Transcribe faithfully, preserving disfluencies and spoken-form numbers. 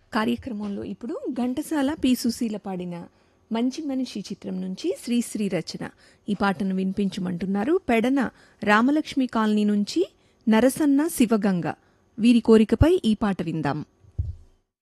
కార్యక్రమంలో ఇప్పుడు ఘంటసాల పి సుశీల పాడిన మంచి మనిషి చిత్రం నుంచి శ్రీశ్రీ రచన ఈ పాటను వినిపించమంటున్నారు పెడన రామలక్ష్మి కాలనీ నుంచి నరసన్న శివగంగ. వీరి కోరికపై ఈ పాట విందాం.